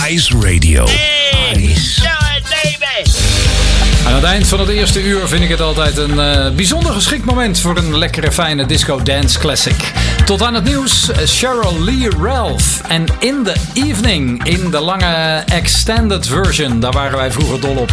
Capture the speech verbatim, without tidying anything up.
Ice Radio. Ice. Aan het eind van het eerste uur vind ik het altijd een uh, bijzonder geschikt moment voor een lekkere fijne disco dance classic. Tot aan het nieuws, Cheryl Lee Ralph en In the Evening in de lange extended version. Daar waren wij vroeger dol op.